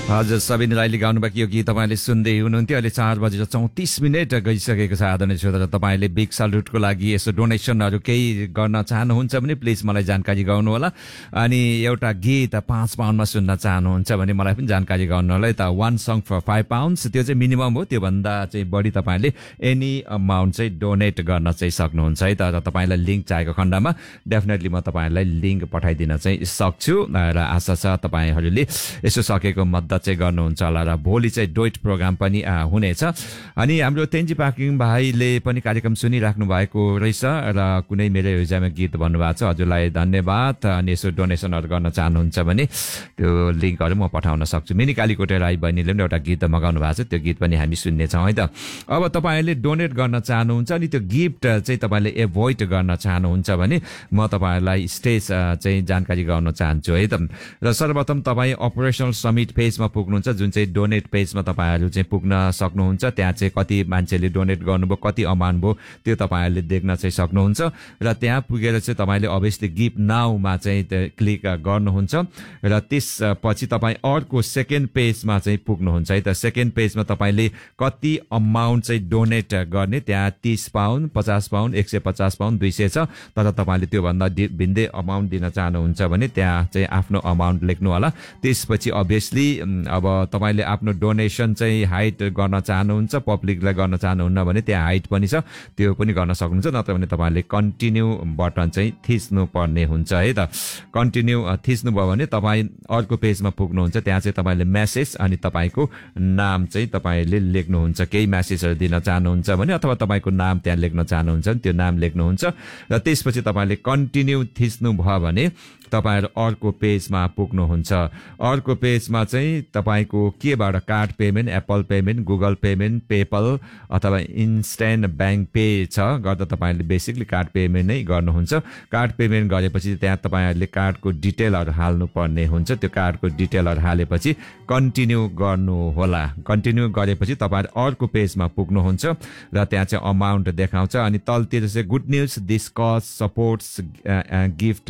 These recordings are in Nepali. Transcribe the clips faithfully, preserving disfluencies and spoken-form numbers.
हजुर सबिन राईले गाउनुभएको यो गीत तपाईँले सुन्दै हुनुहुन्थ्यो। अहिले चार बजेर चौतिस मिनट गइसकेको छ। आदरणीय श्रोता, तपाईँले बिग सल्युटको लागि यसो डोनेसनहरू केही गर्न चाहनुहुन्छ भने प्लिज मलाई जानकारी गर्नु होला। अनि एउटा गीत पाँच पाउन्डमा सुन्न चाहनुहुन्छ भने मलाई पनि जानकारी गर्नु होला। यता one song four five pounds त्यो चाहिँ मिनिमम हो, त्योभन्दा चाहिँ बढी तपाईँले एनी अमाउन्ट चाहिँ डोनेट गर्न चाहिँ सक्नुहुन्छ है। तर तपाईँलाई लिङ्क चाहेको खण्डमा डेफिनेटली म तपाईँहरूलाई लिङ्क पठाइदिन चाहिँ सक्छु र आशा छ तपाईँहरूले यसो सकेको मद्दत चाहिँ गर्नुहुन्छ होला। र भोलि चाहिँ डोइट प्रोग्राम पनि हुनेछ। अनि हाम्रो तेन्जी पाकिङ भाइले पनि कार्यक्रम सुनिराख्नु भएको रहेछ र कुनै मेरो योजनामा गीत भन्नुभएको छ, हजुरलाई धन्यवाद। अनि यसो डोनेसनहरू गर्न चाहनुहुन्छ भने त्यो लिङ्कहरू म पठाउन सक्छु। मिनी कालीकोटे राई बहिनीले पनि एउटा गीत मगाउनु भएको छ, त्यो गीत पनि हामी सुन्नेछौँ है त। अब तपाईँहरूले डोनेट गर्न चाहनुहुन्छ अनि त्यो गिफ्ट चाहिँ तपाईँले एभोइड गर्न चाहनुहुन्छ भने म तपाईँहरूलाई स्टेज चाहिँ जानकारी गर्न चाहन्छु है त। र सर्वप्रथम तपाईँ अपरेसनल समिट पेजमा पुग्नुहुन्छ, जुन चाहिँ डोनेट पेजमा तपाईँहरू चाहिँ पुग्न सक्नुहुन्छ। त्यहाँ चाहिँ कति मान्छेले डोनेट गर्नुभयो, कति अमाउन्ट भयो त्यो तपाईँहरूले देख्न चाहिँ सक्नुहुन्छ। र त्यहाँ पुगेर चाहिँ तपाईँले अभियसली गिभ नाउमा चाहिँ क्लिक गर्नुहुन्छ र त्यसपछि तपाईँ अर्को सेकेन्ड पेजमा चाहिँ पुग्नुहुन्छ है त। सेकेन्ड पेजमा तपाईँले कति अमाउन्ट चाहिँ डोनेट गर्ने, त्यहाँ तीस पाउन्ड, पचास पाउन्ड, एक सय पचास पाउन्ड, दुई सय छ। तर तपाईँले त्योभन्दा भिन्दै अमाउन्ट दिन चाहनुहुन्छ भने त्यहाँ चाहिँ आफ्नो अमाउन्ट लेख्नु होला। त्यसपछि अभियसली अब तपाईँले आफ्नो डोनेसन चाहिँ हाइड गर्न चाहनुहुन्छ, पब्लिकलाई गर्न चाहनुहुन्न भने त्यहाँ हाइड पनि छ, त्यो पनि गर्न सक्नुहुन्छ। नत्र भने तपाईँले कन्टिन्यू बटन चाहिँ थिच्नु पर्ने हुन्छ है त। कन्टिन्यू थिच्नुभयो भने तपाईँ अर्को पेजमा पुग्नुहुन्छ, त्यहाँ चाहिँ तपाईँले मेसेज अनि तपाईँको नाम चाहिँ तपाईँले लेख्नुहुन्छ। केही मेसेजहरू दिन चाहनुहुन्छ भने अथवा तपाईँको नाम त्यहाँ लेख्न चाहनुहुन्छ भने त्यो नाम लेख्नुहुन्छ। र त्यसपछि तपाईँले कन्टिन्यू थिच्नुभयो भने तपाईँहरू अर्को पेजमा पुग्नुहुन्छ। अर्को पेजमा चाहिँ तपाईँको केबाट card payment, Apple payment, Google payment, PayPal अथवा इन्स्ट्यान्ट ब्याङ्क पे छ गर्दा तपाईँले बेसिकली कार्ड पेमेन्ट नै गर्नुहुन्छ। कार्ड पेमेन्ट गरेपछि त्यहाँ तपाईँहरूले कार्डको डिटेलहरू हाल्नु पर्ने हुन्छ। त्यो कार्डको डिटेलहरू हालेपछि कन्टिन्यू गर्नु होला। कन्टिन्यू गरेपछि तपाईँहरू अर्को पेजमा पुग्नुहुन्छ र त्यहाँ चाहिँ अमाउन्ट देखाउँछ। अनि तलतिर चाहिँ good news this cause supports gift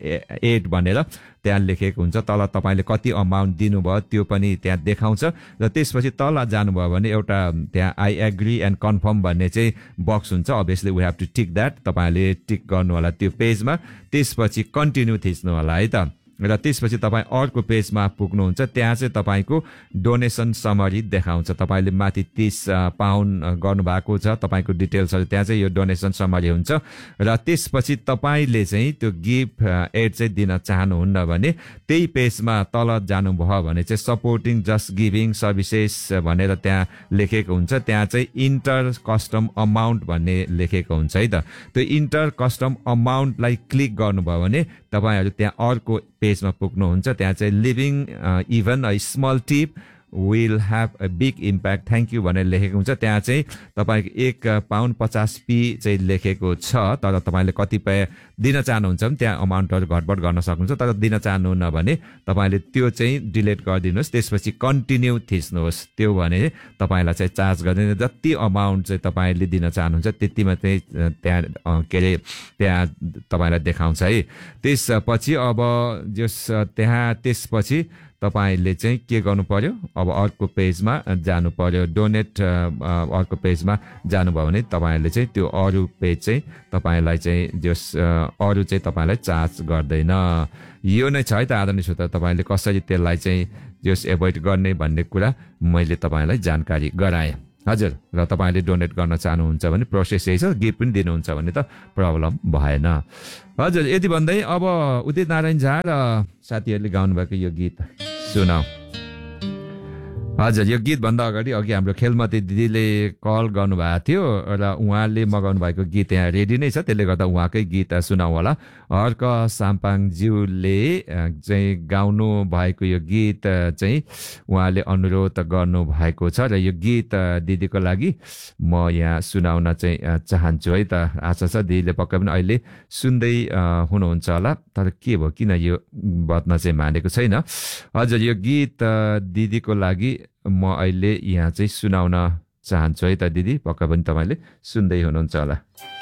add भनेर त्यहाँ लेखेको हुन्छ। तल तपाईँले कति अमाउन्ट दिनुभयो त्यो पनि त्यहाँ देखाउँछ। र त्यसपछि तल जानुभयो भने एउटा त्यहाँ आई एग्री एन्ड कन्फर्म भन्ने चाहिँ बक्स हुन्छ। Obviously we have to tick that, तपाईँले टिक गर्नु होला त्यो पेजमा। त्यसपछि कन्टिन्यू थिच्नु होला है त। र त्यसपछि तपाईँ अर्को पेजमा पुग्नुहुन्छ, त्यहाँ चाहिँ तपाईँको डोनेसन समरी देखाउँछ। तपाईँले माथि तीस पाउन्ड गर्नुभएको छ, तपाईँको डिटेल्सहरू त्यहाँ चाहिँ यो डोनेसन समरी हुन्छ। र त्यसपछि तपाईँले चाहिँ त्यो गिफ्ट एड चाहिँ दिन चाहनुहुन्न भने त्यही पेजमा तल जानुभयो भने चाहिँ सपोर्टिङ जस्ट गिभिङ सर्भिसेस भनेर त्यहाँ लेखेको हुन्छ। त्यहाँ चाहिँ इन्टर कस्टम अमाउन्ट भन्ने लेखेको हुन्छ है त। त्यो इन्टर कस्टम अमाउन्टलाई क्लिक गर्नुभयो भने तपाईँहरू त्यहाँ अर्को पेजमा पुग्नुहुन्छ। त्यहाँ चाहिँ living even a small tip will have a big impact thank you भनेर लेखेको हुन्छ। त्यहाँ चाहिँ तपाईँको एक पाउन्ड पचास पी चाहिँ लेखेको छ। तर तपाईँले कतिपय दिन चाहनुहुन्छ भने त्यहाँ अमाउन्टहरू घटबड गर्न सक्नुहुन्छ। तर दिन चाहनुहुन्न भने तपाईँले त्यो चाहिँ डिलिट गरिदिनुहोस्। त्यसपछि कन्टिन्यू थिच्नुहोस्। त्यो भने तपाईँलाई चाहिँ चार्ज गर्दैन। जति अमाउन्ट चाहिँ तपाईँले दिन चाहनुहुन्छ त्यतिमा चाहिँ त्यहाँ के अरे त्यहाँ तपाईँलाई देखाउँछ है। त्यसपछि अब जस त्यहाँ त्यसपछि तपाईँले चाहिँ के गर्नु पर्यो, अब अर्को पेजमा जानु पर्यो। डोनेट अर्को पेजमा जानुभयो भने तपाईँहरूले चाहिँ त्यो अरू पेज चाहिँ तपाईँलाई चाहिँ जस अरू चाहिँ तपाईँलाई चार्ज गर्दैन। यो नै छ है त आदरणीय श्रोता, तपाईँले कसरी त्यसलाई चाहिँ जस एभोइड गर्ने भन्ने कुरा मैले तपाईँलाई जानकारी गराएँ। हजुर, र तपाईँले डोनेट गर्न चाहनुहुन्छ भने प्रोसेस यही छ। गिफ्ट पनि दिनुहुन्छ भने त प्रब्लम भएन। हजुर, यति भन्दै अब उदित नारायण झा र साथीहरूले गाउनुभएको यो गीत सुनाऊ। हजुर, यो गीतभन्दा अगाडि अघि हाम्रो खेलमती दिदीले कल गर्नुभएको थियो र उहाँले मगाउनु भएको गीत यहाँ रेडी नै छ, त्यसले गर्दा उहाँकै गीत सुनाऊ होला। हर्क साम्पाङज्यूले चाहिँ गाउनु भएको यो गीत चाहिँ उहाँले अनुरोध गर्नु भएको छ र यो गीत दिदीको लागि म यहाँ सुनाउन चाहिँ चाहन्छु है त। आशा छ दिदीले पक्कै पनि अहिले सुन्दै हुनुहुन्छ होला। तर के भयो, किन यो बत्न चाहिँ मानेको छैन। हजुर, यो गीत दिदीको लागि म अहिले यहाँ चाहिँ सुनाउन चाहन्छु है त दिदी, पक्का पनि तपाईँले सुन्दै हुनुहुन्छ होला।